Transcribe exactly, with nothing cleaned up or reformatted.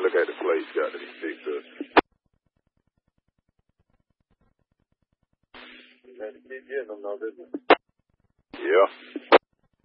look at the place got to be fixed up. You had to keep getting them, though, didn't you? Yeah.